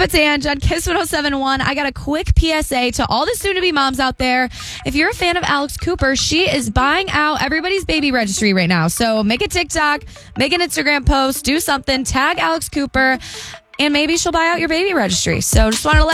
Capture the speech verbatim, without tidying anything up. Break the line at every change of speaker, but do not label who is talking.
up? It's Ange on Kiss one oh seven point one. I got a quick P S A to all the soon-to-be moms out there. If you're a fan of Alex Cooper, she is buying out everybody's baby registry right now. So make a TikTok, make an Instagram post, do something, tag Alex Cooper, and maybe she'll buy out your baby registry. So just wanted to let